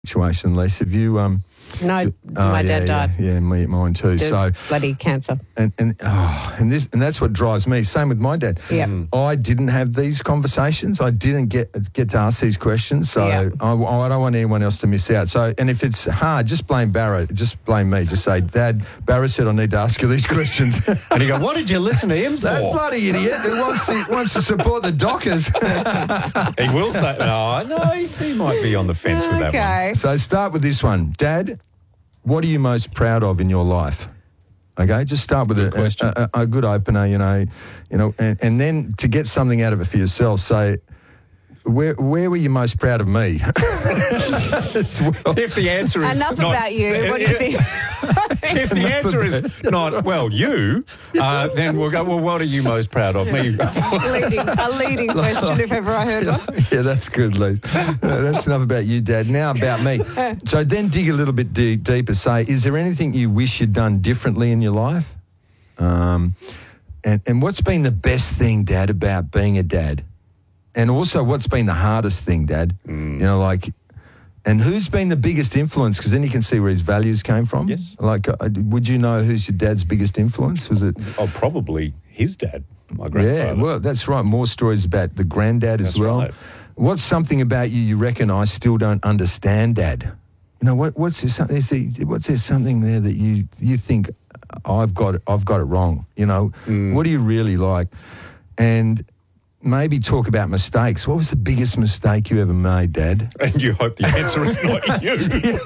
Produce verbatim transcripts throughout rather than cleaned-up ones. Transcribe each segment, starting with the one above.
situation, Lisa. Have you... Um, No, oh, my yeah, dad died. Yeah, yeah, me, mine too. The So bloody cancer. and and oh, and this and that's what drives me. Same with my dad. Yeah. I didn't have these conversations. I didn't get get to ask these questions. So Yeah. I, I don't want anyone else to miss out. So and if it's hard, just blame Barra. Just blame me. Just say, Dad, Barra said I need to ask you these questions. And you go, what did you listen to him for? That bloody idiot who wants to wants to support the Dockers. He will say, no, no, he, he might be on the fence with that one. Okay. So start with this one, Dad. What are you most proud of in your life? Okay, just start with a, question. a, a, a good opener, you know, you know, and, and then to get something out of it for yourself, say, where where were you most proud of me? As well. If the answer is Enough not, about you. What do you think? If the answer is not, well, you, uh, then we'll go, well, what are you most proud of? Me. leading, a leading question, if ever I heard one. Yeah, that's good, Lee. Uh, that's enough about you, Dad. Now about me. So then dig a little bit de- deeper. Say, is there anything you wish you'd done differently in your life? Um, and, and what's been the best thing, Dad, about being a dad? And also, what's been the hardest thing, Dad? Mm. You know, like, and who's been the biggest influence? Because then you can see where his values came from. Yes. Like, uh, would you know who's your dad's biggest influence? Was it? Oh, probably his dad, my grandfather. Yeah, well, that's right. More stories about the granddad as That's well. right. What's something about you you reckon I still don't understand, Dad? You know, what, what's there something? Is there, what's there something there that you you think I've got it, I've got it wrong? You know, Mm. what do you really like? And maybe talk about mistakes. What was the biggest mistake you ever made, Dad? And you hope the answer is not you.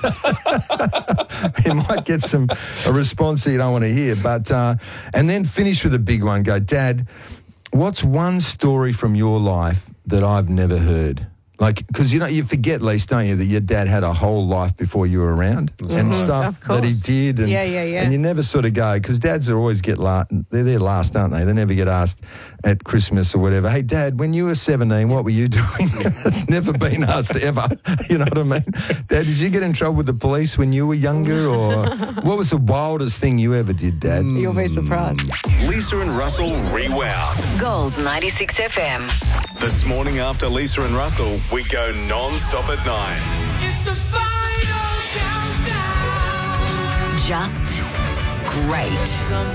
You might get some a response that you don't want to hear, but uh, and then finish with a big one. Go, Dad, what's one story from your life that I've never heard? Like, because you know, you forget, Lise, don't you, that your dad had a whole life before you were around and stuff Of that he course. did. And, Yeah, yeah, yeah. And you never sort of go, because dads are always get last, they're there last, aren't they? They never get asked at Christmas or whatever, hey, Dad, when you were seventeen, what were you doing? That's never been asked ever. You know what I mean? Dad, did you get in trouble with the police when you were younger? Or what was the wildest thing you ever did, Dad? You'll be surprised. Lisa and Russell Rewound. Gold ninety-six F M. This morning after Lisa and Russell, we go non-stop at nine. It's the final countdown. Just great.